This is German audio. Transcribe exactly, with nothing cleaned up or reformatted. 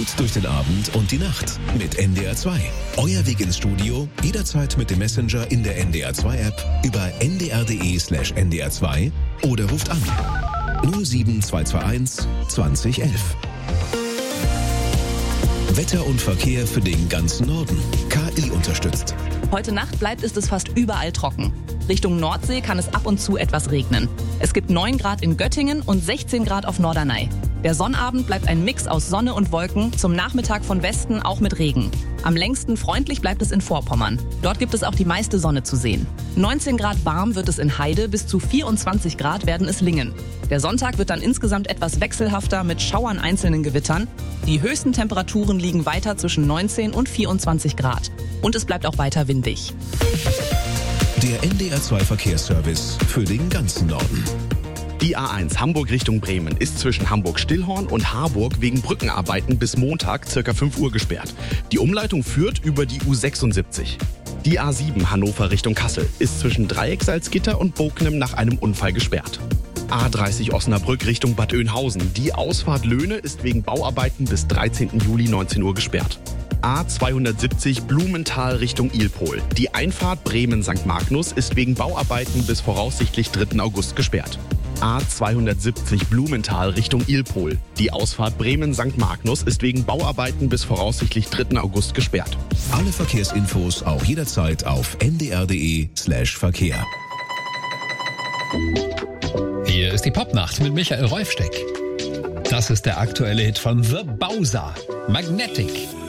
durch den Abend und die Nacht mit N D R zwei. Euer Weg ins Studio jederzeit mit dem Messenger in der N D R zwei App über n d r punkt d e slash n d r zwei oder ruft an null sieben zwei zwei eins zwanzig elf. Wetter und Verkehr für den ganzen Norden. K I unterstützt. Heute Nacht bleibt es fast überall trocken. Richtung Nordsee kann es ab und zu etwas regnen. Es gibt neun Grad in Göttingen und sechzehn Grad auf Norderney. Der Sonnabend bleibt ein Mix aus Sonne und Wolken, zum Nachmittag von Westen auch mit Regen. Am längsten freundlich bleibt es in Vorpommern. Dort gibt es auch die meiste Sonne zu sehen. neunzehn Grad warm wird es in Heide, bis zu vierundzwanzig Grad werden es Lingen. Der Sonntag wird dann insgesamt etwas wechselhafter mit Schauern, einzelnen Gewittern. Die höchsten Temperaturen liegen weiter zwischen neunzehn und vierundzwanzig Grad. Und es bleibt auch weiter windig. Der N D R zwei Verkehrsservice für den ganzen Norden. Die A eins Hamburg Richtung Bremen ist zwischen Hamburg-Stillhorn und Harburg wegen Brückenarbeiten bis Montag ca. fünf Uhr gesperrt. Die Umleitung führt über die U sechsundsiebzig. Die A sieben Hannover Richtung Kassel ist zwischen Dreiecksalzgitter und Bognem nach einem Unfall gesperrt. A dreißig Osnabrück Richtung Bad Oeynhausen. Die Ausfahrt Löhne ist wegen Bauarbeiten bis dreizehnten Juli neunzehn Uhr gesperrt. A zweihundertsiebzig Blumenthal Richtung Ilpol. Die Einfahrt Bremen-Sankt Magnus ist wegen Bauarbeiten bis voraussichtlich dritten August gesperrt. A zweihundertsiebzig Blumenthal Richtung Ilpol. Die Ausfahrt Bremen-Sankt Magnus ist wegen Bauarbeiten bis voraussichtlich dritten August gesperrt. Alle Verkehrsinfos auch jederzeit auf n d r punkt d e slash Verkehr. Hier ist die Popnacht mit Michael Rolfsteck. Das ist der aktuelle Hit von The Bowser, Magnetic.